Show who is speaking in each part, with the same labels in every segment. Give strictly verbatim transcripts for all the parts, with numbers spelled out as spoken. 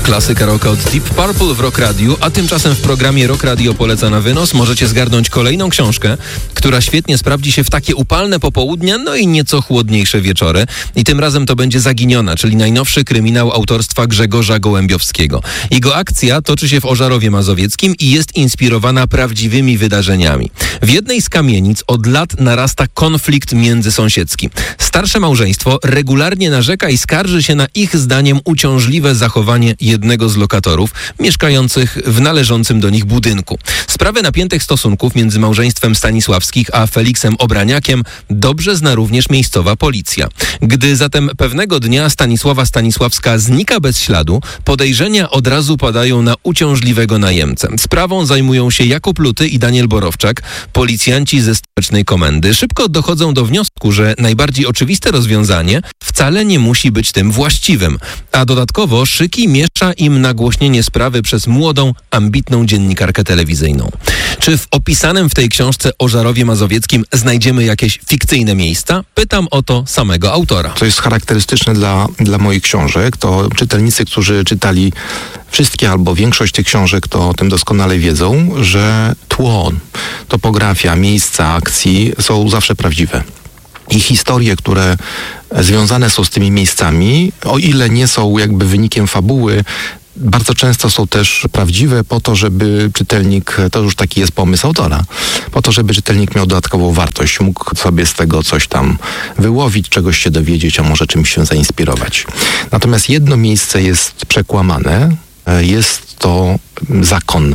Speaker 1: Klasyka rocka od Deep Purple w Rock Radiu, a tymczasem w programie Rock Radio poleca na wynos możecie zgarnąć kolejną książkę, która świetnie sprawdzi się w takie upalne popołudnia, no i nieco chłodniejsze wieczory. I tym razem to będzie Zaginiona, czyli najnowszy kryminał autorstwa Grzegorza Gołębiowskiego. Jego akcja toczy się w Ożarowie Mazowieckim i jest inspirowana prawdziwymi wydarzeniami. W jednej z kamienic od lat narasta konflikt międzysąsiedzki. Starsze małżeństwo regularnie narzeka i skarży się na ich zdaniem uciążliwe zachowanie jednego z lokatorów mieszkających w należącym do nich budynku. Sprawę napiętych stosunków między małżeństwem Stanisławskich a Feliksem Obraniakiem dobrze zna również miejscowa policja. Gdy zatem pewnego dnia Stanisława Stanisławska znika bez śladu, podejrzenia od razu padają na uciążliwego najemcę. Sprawą zajmują się Jakub Luty i Daniel Borowczak, policjanci ze stołecznej komendy. Szybko dochodzą do wniosku, że najbardziej oczywiste rozwiązanie wcale nie musi być tym właściwym, a dodatkowo szyki miesza im nagłośnienie sprawy przez młodą, ambitną dziennikarkę telewizyjną. Czy w opisanym w tej książce Ożarowie Mazowieckim znajdziemy jakieś fikcyjne miejsca? Pytam o to samego autora.
Speaker 2: Co jest charakterystyczne dla, dla moich książek, to czytelnicy, którzy czytali wszystkie albo większość tych książek, to o tym doskonale wiedzą, że tło, topografia, miejsca akcji są zawsze prawdziwe. I historie, które związane są z tymi miejscami, o ile nie są jakby wynikiem fabuły, bardzo często są też prawdziwe po to, żeby czytelnik, to już taki jest pomysł autora, po to, żeby czytelnik miał dodatkową wartość, mógł sobie z tego coś tam wyłowić, czegoś się dowiedzieć, a może czymś się zainspirować. Natomiast jedno miejsce jest przekłamane, jest to zakon,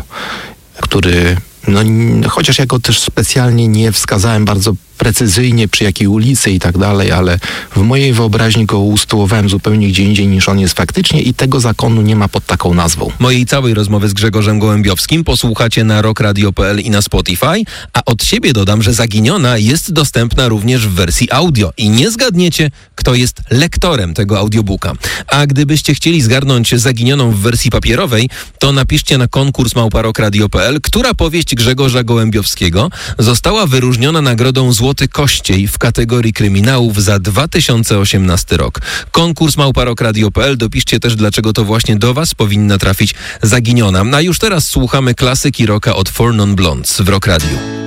Speaker 2: który, no chociaż ja go też specjalnie nie wskazałem bardzo precyzyjnie przy jakiej ulicy i tak dalej, ale w mojej wyobraźni go usytuowałem zupełnie gdzie indziej niż on jest faktycznie i tego zakonu nie ma pod taką nazwą.
Speaker 1: Mojej całej rozmowy z Grzegorzem Gołębiowskim posłuchacie na rock radio kropka p l i na Spotify, a od siebie dodam, że Zaginiona jest dostępna również w wersji audio i nie zgadniecie, kto jest lektorem tego audiobooka. A gdybyście chcieli zgarnąć Zaginioną w wersji papierowej, to napiszcie na konkurs małpa rock radio kropka p l, która powieść Grzegorza Gołębiowskiego została wyróżniona nagrodą Złoty Kościej w kategorii kryminałów za dwa tysiące osiemnasty rok. Konkurs małpa rock radio kropka p l. Dopiszcie też, dlaczego to właśnie do was powinna trafić Zaginiona. A już teraz słuchamy klasyki rocka od Four Non Blondes w Rock Radio.